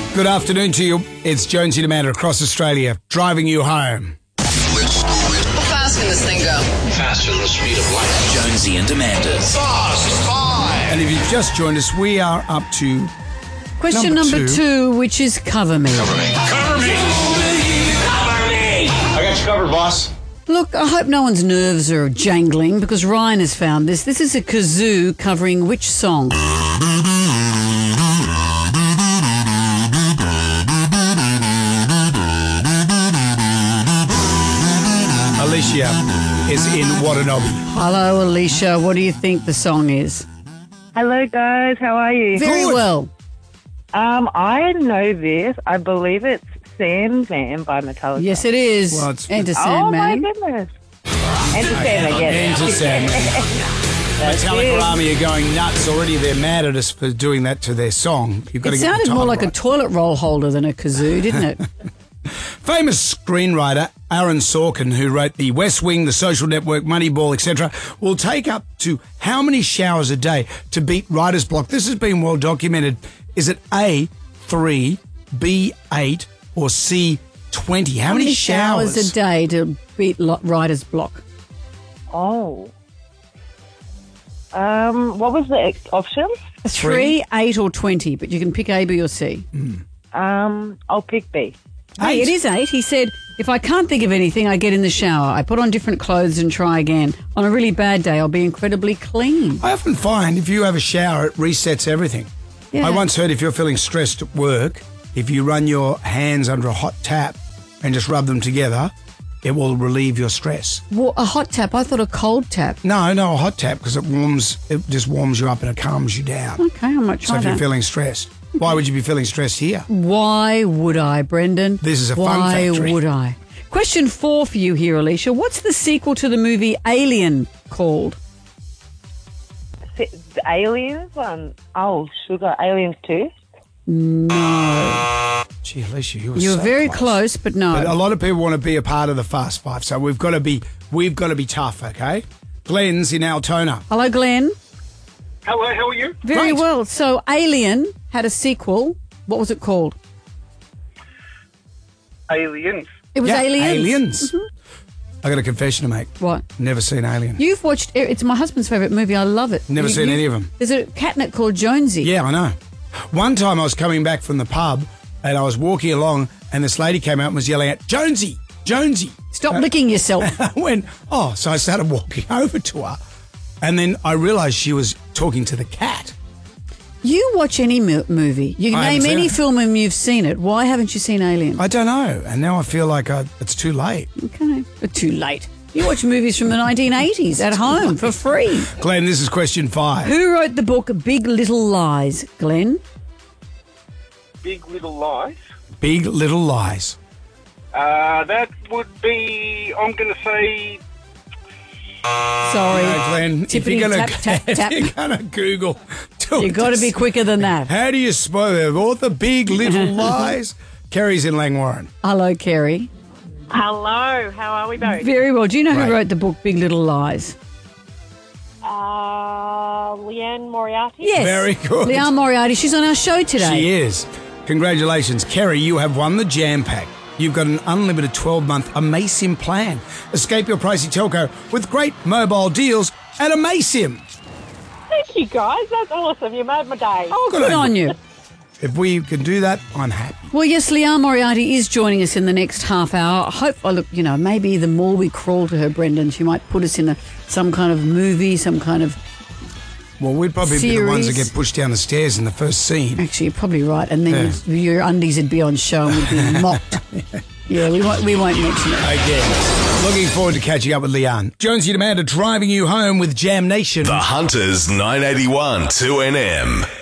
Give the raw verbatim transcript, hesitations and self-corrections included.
Good afternoon to you. It's Jonesy and Amanda across Australia, driving you home. How fast can this thing go? Faster than the speed of light. Jonesy and Amanda's Fast Five. And if you've just joined us, we are up to Question number, number two. two. which is cover me. Cover me. Cover me. Cover me. I got you covered, boss. Look, I hope no one's nerves are jangling because Ryan has found this. This is a kazoo covering which song? Alicia is in Watanabe. Hello, Alicia. What do you think the song is? Hello, guys. How are you? Very Good. well. Um, I know this. I believe it's Sandman by Metallica. Yes, it is. Well, it's- Enter Oh, my Sandman. goodness. Enter Sandman, yes. Enter Sandman. Metallica it. Army are going nuts already. They're mad at us for doing that to their song. You've got It to get the sounded time more like a right. toilet roll holder than a kazoo, didn't it? Famous screenwriter Aaron Sorkin, who wrote The West Wing, The Social Network, Moneyball, et cetera, will take up to how many showers a day to beat writer's block? This has been well documented. Is it A, three, B, eight, or C, twenty? How, How many, many showers? showers a day to beat lo- writer's block? Oh. Um, what was the ex- option? Three, eight, or twenty, but you can pick A, B, or C. Um, I'll pick B. Hey, it is eight. He said, if I can't think of anything, I get in the shower. I put on different clothes and try again. On a really bad day, I'll be incredibly clean. I often find if you have a shower, it resets everything. Yeah. I once heard if you're feeling stressed at work, if you run your hands under a hot tap and just rub them together, it will relieve your stress. Well, a hot tap. I thought a cold tap. No, no, a hot tap because it warms, it just warms you up and it calms you down. Okay, I might So try if you're that. feeling stressed, why would you be feeling stressed here? Why would I, Brendan? This is a fun Why factory. would I? Question four for you here, Alicia. What's the sequel to the movie Alien called? The the Aliens one. Oh, sugar. Aliens two. No. Gee, Alicia, you were You were so very close, but no. But a lot of people want to be a part of the Fast Five, so we've got to be we've got to be tough, okay? Glenn's in Altona. Hello, Glenn. Hello, how are you? Very Great. well. So Alien had a sequel. What was it called? Aliens. It was Yeah, Aliens. Aliens. Mhm. I got a confession to make. What? Never seen Alien. You've watched, it's my husband's favourite movie. I love it. Never You- seen you- any of them. There's a catnet called Jonesy. Yeah, I know. One time I was coming back from the pub and I was walking along and this lady came out and was yelling out, Jonesy, Jonesy. Stop Uh, licking yourself. I went, oh, so I started walking over to her and then I realised she was talking to the cat. You watch any mo- movie. You I name haven't seen any it. film and you've seen it. Why haven't you seen Alien? I don't know. And now I feel like I, it's too late. Okay. But too late. You watch movies from the nineteen eighties at home for free. Glenn, this is question five. Who wrote the book Big Little Lies, Glenn? Big Little Lies. Big Little Lies. Uh, that would be, I'm going to say, Sorry. No, Glenn, if Tippity you're going tap, tap, tap. to Google, do You've got to be this. quicker than that. How do you spell the author Big Little Lies? Kerry's in Langwarren. Hello, Kerry. Hello. How are we both? Very well. Do you know Right. who wrote the book Big Little Lies? Uh, Leanne Moriarty. Yes. Very good. Leanne Moriarty. She's on our show today. She is. Congratulations, Kerry, you have won the Jam Pack. You've got an unlimited twelve-month Amasim plan. Escape your pricey telco with great mobile deals at Amasim. Thank you, guys. That's awesome. You made my day. Oh, Good good on on you. If we can do that, I'm happy. Well, yes, Leanne Moriarty is joining us in the next half hour. I hope, oh, look, you know, maybe the more we crawl to her, Brendan, she might put us in a, some kind of movie, some kind of... Well, we'd probably be the ones that Series. get pushed down the stairs in the first scene. Actually, you're probably right. And then Yeah. you'd- your undies would be on show and would be mocked. Yeah, we won't, we won't mention it. Again. Looking forward to catching up with Leanne. Jonesy and Amanda driving you home with Jam Nation. The Hunters nine eighty-one two N M.